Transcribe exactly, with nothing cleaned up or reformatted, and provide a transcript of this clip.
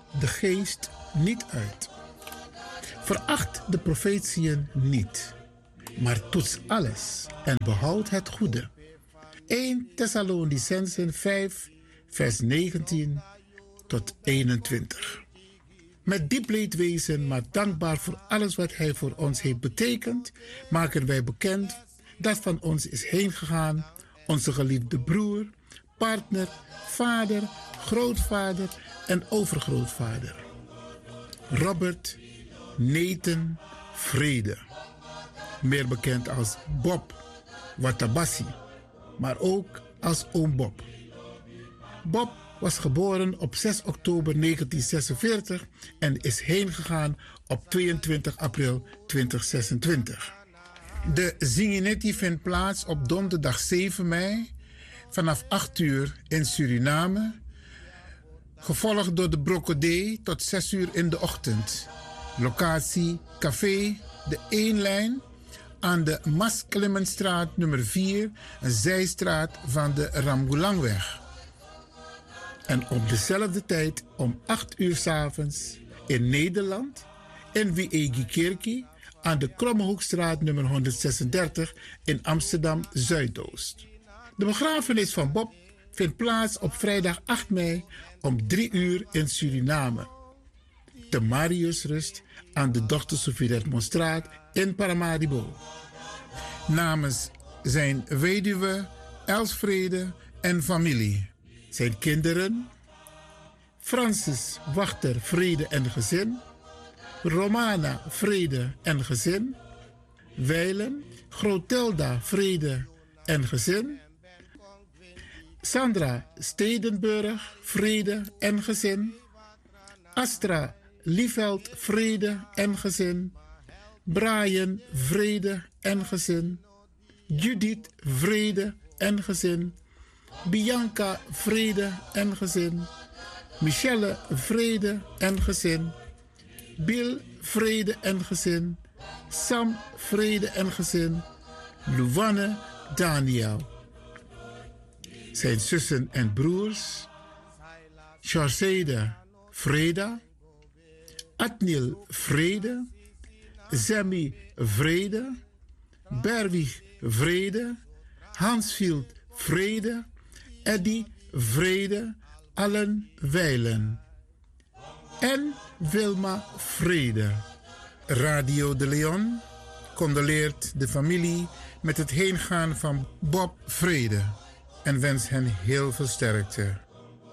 de geest niet uit. Veracht de profetieën niet, maar toets alles en behoud het goede. eerste Thessalonicenzen vijf, vers negentien tot eenentwintig. Met diep leedwezen, maar dankbaar voor alles wat Hij voor ons heeft betekend, maken wij bekend dat van ons is heengegaan onze geliefde broer, partner, vader, grootvader en overgrootvader. Robert Nathan Vrede, meer bekend als Bob Watabassi, maar ook als Oom Bob. Bob was geboren op zes oktober negentien zesenveertig en is heengegaan op tweeëntwintig april tweeduizend zesentwintig. De Zinginetti vindt plaats op donderdag zeven mei vanaf acht uur in Suriname, gevolgd door de Brocodé tot zes uur in de ochtend. Locatie Café De Eenlijn aan de Masklimmenstraat nummer vier, een zijstraat van de Ramgoelangweg. En op dezelfde tijd om acht uur 's avonds in Nederland in Wiegi-Kerkie aan de Krommehoekstraat nummer honderdzesendertig in Amsterdam Zuidoost. De begrafenis van Bob vindt plaats op vrijdag acht mei om drie uur in Suriname. De Mariusrust aan de Dochter Sophie Redmondstraat in Paramaribo. Namens zijn weduwe, Elsvrede en familie. Zijn kinderen, Francis Wachter Vrede en gezin, Romana Vrede en gezin, Weilen Grotelda Vrede en gezin, Sandra Stedenburg Vrede en gezin, Astra Lieveld Vrede en gezin, Brian Vrede en gezin, Judith Vrede en gezin, Bianca Vrede en gezin, Michelle Vrede en gezin, Bill Vrede en gezin, Sam Vrede en gezin, Louwanne Daniel. Zijn zussen en broers, Charceda Vreda, Adnil Vrede, Zemi Vrede, Berwig Vrede, Hansfield Vrede, Eddy Vrede, allen Weilen. En Wilma Vrede. Radio de Leon condoleert de familie met het heengaan van Bob Vrede en wens hen heel veel sterkte.